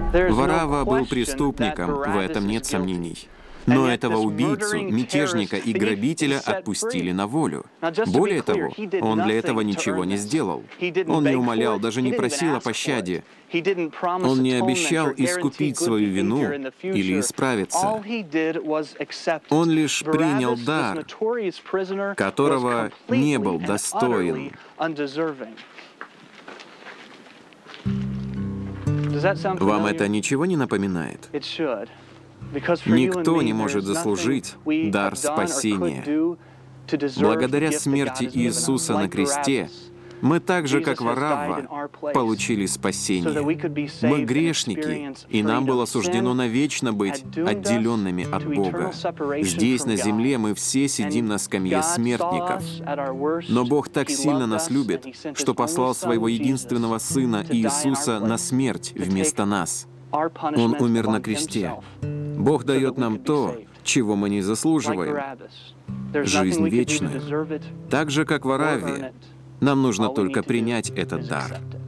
Варава был преступником, в этом нет сомнений. Но этого убийцу, мятежника и грабителя отпустили на волю. Более того, он для этого ничего не сделал. Он не умолял, даже не просил о пощаде. Он не обещал искупить свою вину или исправиться. Он лишь принял дар, которого не был достоин. Вам это ничего не напоминает? Никто не может заслужить дар спасения. Благодаря смерти Иисуса на кресте мы так же, как Варава, получили спасение. Мы грешники, и нам было суждено навечно быть отделенными от Бога. Здесь, на земле, мы все сидим на скамье смертников. Но Бог так сильно нас любит, что послал Своего единственного Сына Иисуса на смерть вместо нас. Он умер на кресте. Бог дает нам то, чего мы не заслуживаем — жизнь вечную. Так же, как Вараве, нам нужно только принять этот дар.